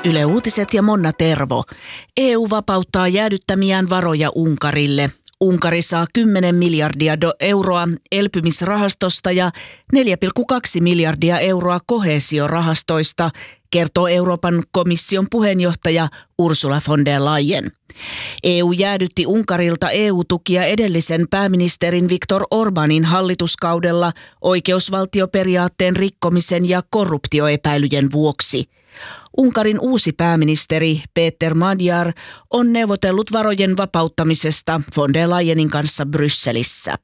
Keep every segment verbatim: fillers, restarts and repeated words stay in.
Yle Uutiset ja Monna Tervo. E U vapauttaa jäädyttämiään varoja Unkarille. Unkari saa kymmenen miljardia do- euroa elpymisrahastosta ja neljä pilkku kaksi miljardia euroa koheesiorahastoista, kertoo Euroopan komission puheenjohtaja Ursula von der Leyen. E U jäädytti Unkarilta E U-tukia edellisen pääministerin Viktor Orbanin hallituskaudella oikeusvaltioperiaatteen rikkomisen ja korruptioepäilyjen vuoksi. Unkarin uusi pääministeri Péter Magyar on neuvotellut varojen vapauttamisesta von der Leyenin kanssa Brysselissä.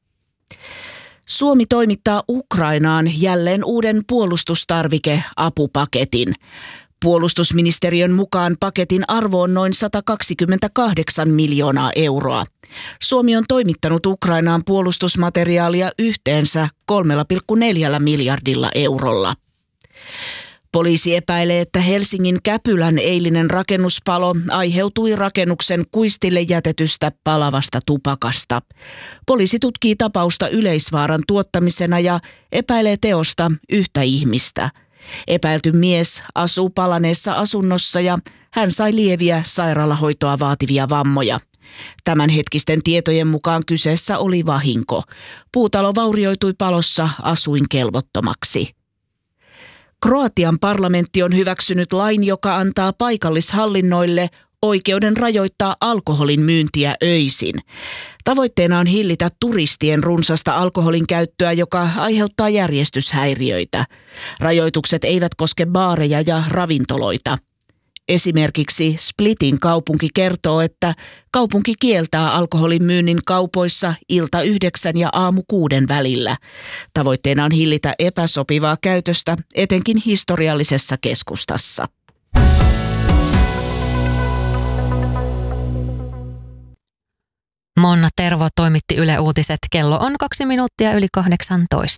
Suomi toimittaa Ukrainaan jälleen uuden puolustustarvike-apupaketin. Puolustusministeriön mukaan paketin arvo on noin sata kaksikymmentäkahdeksan miljoonaa euroa. Suomi on toimittanut Ukrainaan puolustusmateriaalia yhteensä kolme pilkku neljä miljardilla eurolla. Poliisi epäilee, että Helsingin Käpylän eilinen rakennuspalo aiheutui rakennuksen kuistille jätetystä palavasta tupakasta. Poliisi tutkii tapausta yleisvaaran tuottamisena ja epäilee teosta yhtä ihmistä. Epäilty mies asuu palaneessa asunnossa ja hän sai lieviä sairaalahoitoa vaativia vammoja. Tämänhetkisten tietojen mukaan kyseessä oli vahinko. Puutalo vaurioitui palossa asuinkelvottomaksi. Kroatian parlamentti on hyväksynyt lain, joka antaa paikallishallinnoille oikeuden rajoittaa alkoholin myyntiä öisin. Tavoitteena on hillitä turistien runsasta alkoholin käyttöä, joka aiheuttaa järjestyshäiriöitä. Rajoitukset eivät koske baareja ja ravintoloita. Esimerkiksi Splitin kaupunki kertoo, että kaupunki kieltää alkoholin myynnin kaupoissa ilta yhdeksän ja aamu kuuden välillä. Tavoitteena on hillitä epäsopivaa käytöstä, etenkin historiallisessa keskustassa. Monna Tervo toimitti Yle Uutiset. Kello on kaksi minuuttia yli kahdeksantoista.